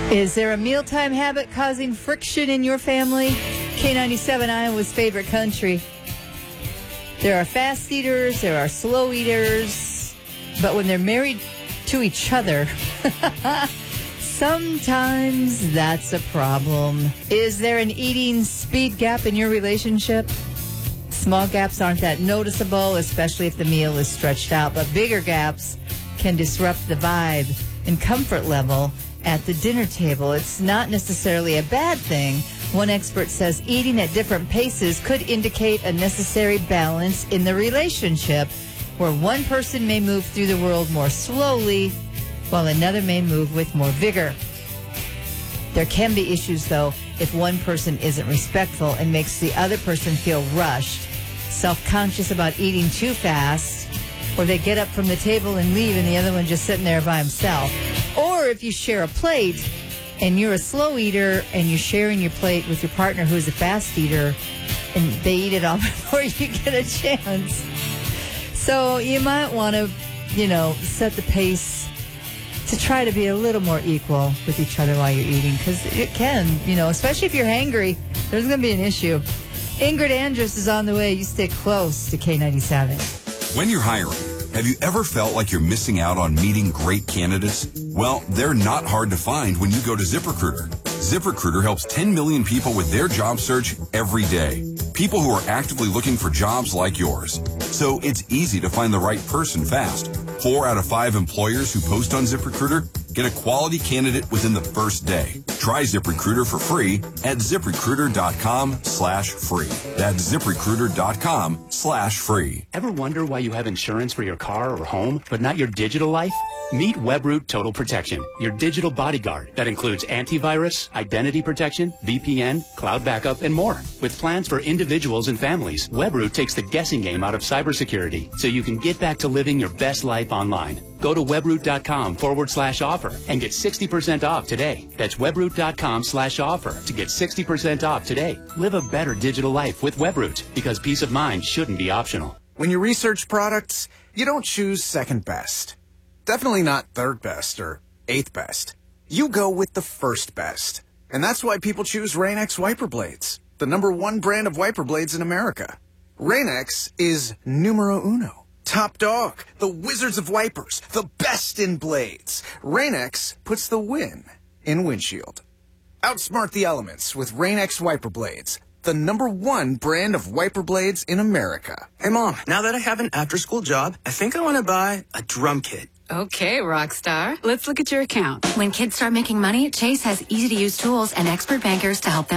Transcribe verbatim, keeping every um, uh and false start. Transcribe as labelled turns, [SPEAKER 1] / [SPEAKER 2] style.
[SPEAKER 1] Is there a mealtime habit causing friction in your family? K ninety-seven, Iowa's favorite country. There are fast eaters, there are slow eaters, but when they're married to each other, sometimes that's a problem. Is there an eating speed gap in your relationship? Small gaps aren't that noticeable, especially if the meal is stretched out, but bigger gaps can disrupt the vibe and comfort level at the dinner table. It's not necessarily a bad thing. One expert says eating at different paces could indicate a necessary balance in the relationship, where one person may move through the world more slowly, while another may move with more vigor. There can be issues, though, if one person isn't respectful and makes the other person feel rushed, self-conscious about eating too fast, or they get up from the table and leave and the other one just sitting there by himself. Or if you share a plate and you're a slow eater and you're sharing your plate with your partner who's a fast eater and they eat it all before you get a chance. So you might want to, you know, set the pace to try to be a little more equal with each other while you're eating, because it can, you know, especially if you're hangry, there's going to be an issue. Ingrid Andrus is on the way. You stay close to K ninety-seven.
[SPEAKER 2] When you're hiring, have you ever felt like you're missing out on meeting great candidates? Well, they're not hard to find when you go to ZipRecruiter. ZipRecruiter helps ten million people with their job search every day. People who are actively looking for jobs like yours. So it's easy to find the right person fast. Four out of five employers who post on ZipRecruiter get a quality candidate within the first day. Try ZipRecruiter for free at ZipRecruiter.com slash free. That's ZipRecruiter.com slash free.
[SPEAKER 3] Ever wonder why you have insurance for your car or home, but not your digital life? Meet Webroot Total Protection, your digital bodyguard that includes antivirus, identity protection, V P N, cloud backup, and more. With plans for individuals and families, Webroot takes the guessing game out of cybersecurity so you can get back to living your best life online. Go to webroot.com forward slash offer and get sixty percent off today. That's webroot.com slash offer to get sixty percent off today. Live a better digital life with Webroot, because peace of mind shouldn't be optional.
[SPEAKER 4] When you research products, you don't choose second best. Definitely not third best or eighth best. You go with the first best. And that's why people choose Rain-X wiper blades, the number one brand of wiper blades in America. Rain-X is numero uno. Top dog, the wizards of wipers, the best in blades. Rain-X puts the win in windshield. Outsmart the elements with Rain-X wiper blades, the number one brand of wiper blades in America.
[SPEAKER 5] Hey, Mom, now that I have an after-school job, I think I want to buy a drum kit.
[SPEAKER 6] Okay, rock star. Let's look at your account.
[SPEAKER 7] When kids start making money, Chase has easy-to-use tools and expert bankers to help them